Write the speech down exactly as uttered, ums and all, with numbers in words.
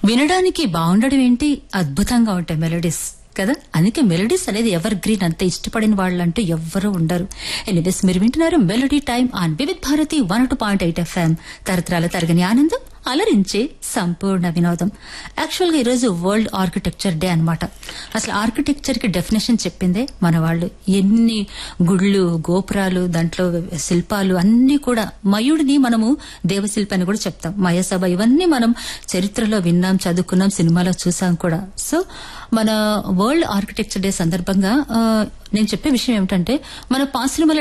వినడానికి బాగుండడం ఏంటి, అద్భుతంగా ఉంటాయి మెలోడీస్ కదా. అందుకే మెలోడీస్ అనేది ఎవర్ గ్రీన్, అంత ఇష్టపడిన వాళ్ళంటూ ఎవ్వరూ ఉండరు. ఎనీవేస్, మీరు వింటున్నారు melody time on Vividh Bharati one two point eight FM. తరతరాల తరగని ఆనందం, అలరించే సంపూర్ణ వినోదం. యాక్చువల్ గా ఈరోజు వరల్డ్ ఆర్కిటెక్చర్ డే అన్నమాట. అసలు ఆర్కిటెక్చర్ కి డెఫినేషన్ చెప్పిందే మన వాళ్ళు. ఎన్ని గుళ్ళు, గోపురాలు, దాంట్లో శిల్పాలు అన్ని కూడా. మయుడిని మనము దేవశిల్పి అని కూడా చెప్తాం. మయసభ, ఇవన్నీ మనం చరిత్రలో విన్నాం, చదువుకున్నాం, సినిమాలో చూసాం కూడా. సో మన వరల్డ్ ఆర్కిటెక్చర్ డే సందర్భంగా నేను చెప్పే విషయం ఏమిటంటే, మన పాశ్చిమ